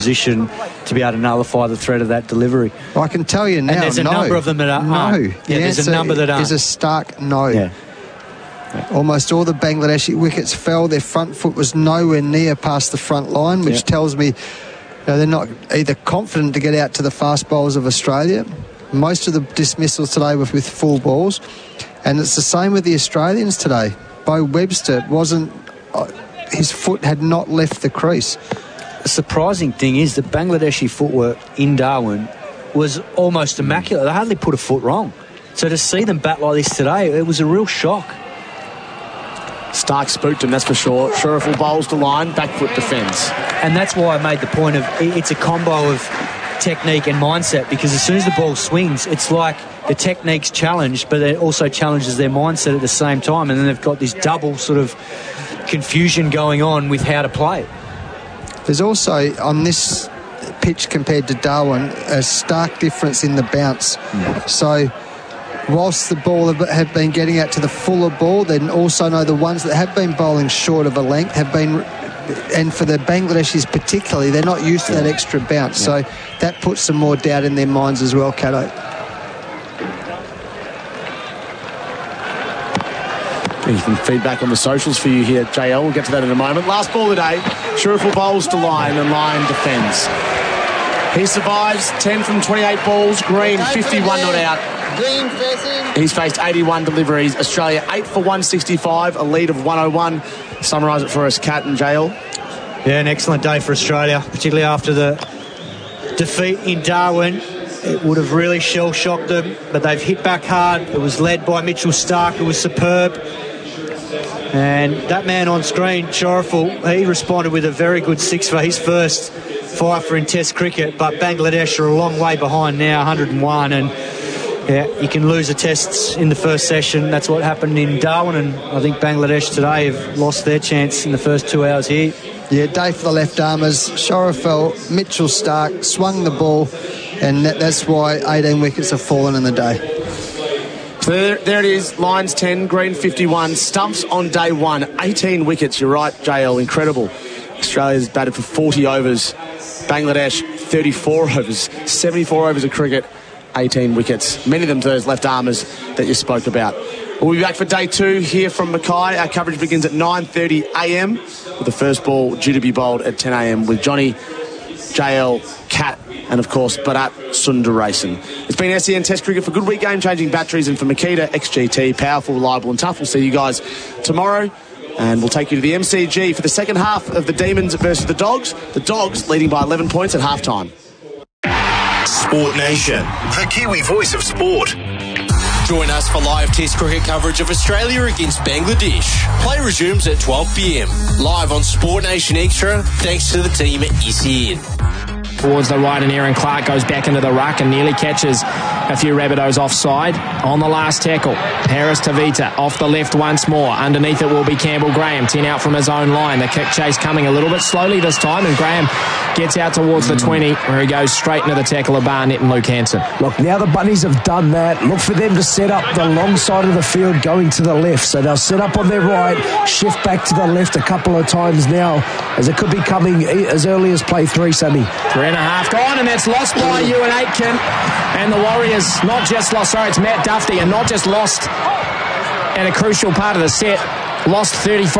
position to be able to nullify the threat of that delivery. I can tell you now, and there's a number of them that aren't. No. Yeah, there's a number that aren't. Is a stark no. Yeah. Almost all the Bangladeshi wickets fell. Their front foot was nowhere near past the front line, which tells me they're not either confident to get out to the fast bowlers of Australia. Most of the dismissals today were with full balls, and it's the same with the Australians today. Bo Webster wasn't. His foot had not left the crease. The surprising thing is that Bangladeshi footwork in Darwin was almost immaculate. They hardly put a foot wrong. So to see them bat like this today, it was a real shock. Stark spooked him, that's for sure. Shariful bowls to line, back foot defends. And that's why I made the point of it's a combo of technique and mindset, because as soon as the ball swings, it's like the technique's challenged, but it also challenges their mindset at the same time. And then they've got this double sort of confusion going on with how to play. There's also, on this pitch compared to Darwin, a stark difference in the bounce. So whilst the ball have been getting out to the fuller ball, then also know the ones that have been bowling short of a length have been, and for the Bangladeshis particularly, they're not used to that extra bounce. So that puts some more doubt in their minds as well, Cato. Some feedback on the socials for you here, JL. We'll get to that in a moment. Last ball of the day. Shariful bowls to Lyon, and Lyon defends. He survives 10 from 28 balls. Green, 51 not out. Green facing. He's faced 81 deliveries. Australia 8 for 165, a lead of 101. Summarise it for us, Kat and JL. Yeah, an excellent day for Australia, particularly after the defeat in Darwin. It would have really shell-shocked them, but they've hit back hard. It was led by Mitchell Starc, who was superb. And that man on screen, Shariful, he responded with a very good six for his first fifer in Test cricket, but Bangladesh are a long way behind now, 101, and you can lose the tests in the first session. That's what happened in Darwin, and I think Bangladesh today have lost their chance in the first 2 hours here. Yeah, day for the left-armers. Shariful, Mitchell Starc swung the ball, and that's why 18 wickets have fallen in the day. So there it is, Lions 10, Green 51, stumps on day one, 18 wickets, you're right, JL, incredible. Australia's batted for 40 overs, Bangladesh 34 overs, 74 overs of cricket, 18 wickets, many of them to those left-armers that you spoke about. We'll be back for day two here from Mackay. Our coverage begins at 9:30am, with the first ball due to be bowled at 10am with Johnny, JL, Kat, and of course Bharat Sundaresan. It's been SEN Test Cricket for good week game-changing batteries and for Makita XGT, powerful, reliable and tough. We'll see you guys tomorrow, and we'll take you to the MCG for the second half of the Demons versus the Dogs. The Dogs leading by 11 points at half-time. Sport Nation, the Kiwi voice of sport. Join us for live Test cricket coverage of Australia against Bangladesh. Play resumes at 12pm. Live on Sport Nation Extra, thanks to the team at SEN. Towards the right, and Aaron Clark goes back into the ruck and nearly catches a few Rabbitohs offside. On the last tackle, Harris Tavita off the left once more. Underneath it will be Campbell Graham, 10 out from his own line. The kick chase coming a little bit slowly this time, and Graham gets out towards the 20, where he goes straight into the tackle of Barnett and Luke Hanson. Look, now the Bunnies have done that. Look for them to set up the long side of the field going to the left. So they'll set up on their right, shift back to the left a couple of times now, as it could be coming as early as play 3, Sammy. 3.5 gone, and that's lost by Ewan Aitken. And the Warriors not just lost, it's Matt Duffy, and not just lost at a crucial part of the set, lost 35.